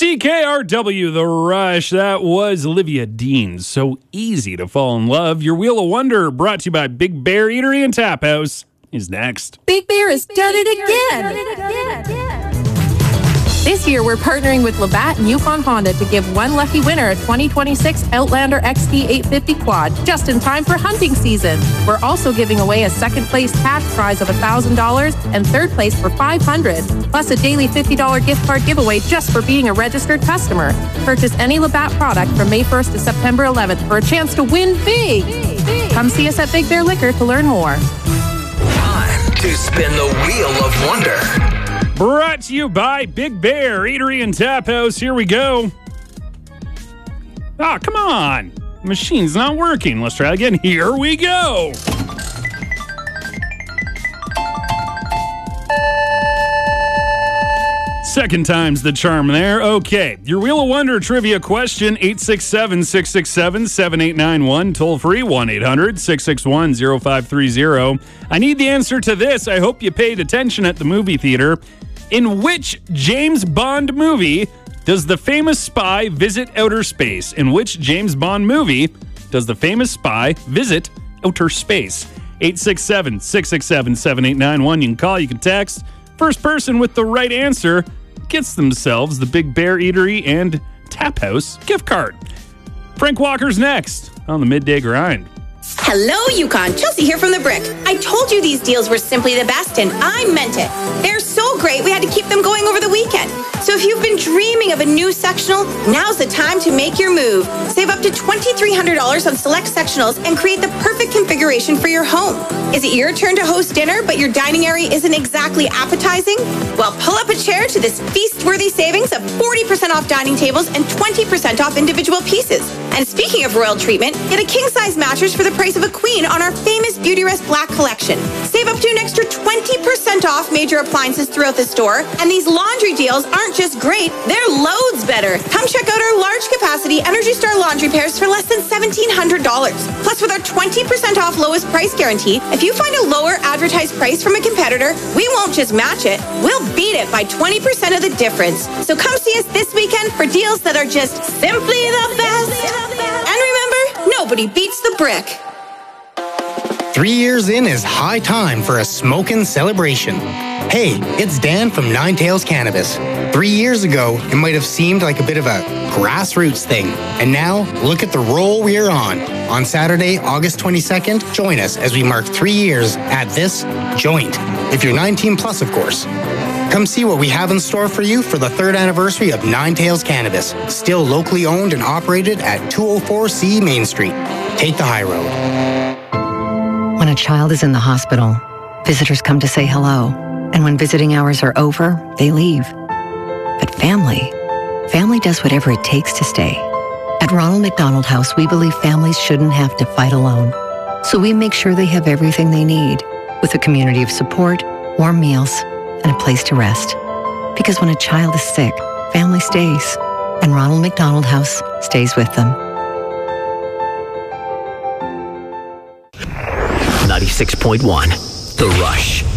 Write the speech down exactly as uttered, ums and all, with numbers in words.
C K R W, The Rush. That was Olivia Dean. So easy to fall in love. Your Wheel of Wonder, brought to you by Big Bear Eatery and Tap House, is next. Big Bear has done it again. This year, we're partnering with Labatt and Yukon Honda to give one lucky winner a twenty twenty-six Outlander X T eight fifty quad, just in time for hunting season. We're also giving away a second place cash prize of one thousand dollars and third place for five hundred dollars, plus a daily fifty dollars gift card giveaway just for being a registered customer. Purchase any Labatt product from May first to September eleventh for a chance to win big. big, big. Come see us at Big Bear Liquor to learn more. Time to spin the Wheel of Wonder. Brought to you by Big Bear Eatery and Tap House. Here we go. Ah, oh, come on. The machine's not working. Let's try again. Here we go. Second time's the charm there. Okay. Your Wheel of Wonder trivia question, eight six seven, six six seven, seven eight nine one. Toll free, one eight hundred, six six one, zero five three zero. I need the answer to this. I hope you paid attention at the movie theater. In which James Bond movie does the famous spy visit outer space? In which James Bond movie does the famous spy visit outer space? eight six seven, six six seven, seven eight nine one. You can call, you can text. First person with the right answer gets themselves the Big Bear Eatery and Tap House gift card. Frank Walker's next on the Midday Grind. Hello, Yukon. Chelsea here from The Brick. I told you these deals were simply the best, and I meant it. They're so great, we had to keep them going over the weekend. So if you've been dreaming of a new sectional, now's the time to make your move. Save up to twenty-three hundred dollars on select sectionals and create the perfect configuration for your home. Is it your turn to host dinner, but your dining area isn't exactly appetizing? Well, pull up a chair to this feast-worthy savings of forty percent off dining tables and twenty percent off individual pieces. And speaking of royal treatment, get a king-size mattress for the price of a queen on our famous Beautyrest Black collection. Save up to an extra twenty percent off major appliances throughout the store. And these laundry deals aren't just great, they're loads better. Come check out our large capacity Energy Star laundry pairs for less than seventeen hundred dollars. Plus, with our twenty percent off lowest price guarantee, if you find a lower advertised price from a competitor, we won't just match it, we'll beat it by twenty percent of the difference. So come see us this weekend for deals that are just simply the best. And remember, nobody beats The Brick. Three years in is high time for a smokin' celebration. Hey, it's Dan from Nine Tails Cannabis. Three years ago, it might have seemed like a bit of a grassroots thing. And now, look at the roll we're on. On Saturday, August twenty-second, join us as we mark three years at this joint. If you're nineteen plus, of course. Come see what we have in store for you for the third anniversary of Nine Tails Cannabis. Still locally owned and operated at two oh four C Main Street. Take the high road. When a child is in the hospital, visitors come to say hello. And when visiting hours are over, they leave. But family, family does whatever it takes to stay. At Ronald McDonald House, we believe families shouldn't have to fight alone. So we make sure they have everything they need, with a community of support, warm meals, and a place to rest. Because when a child is sick, family stays, and Ronald McDonald House stays with them. ninety-six point one, The Rush.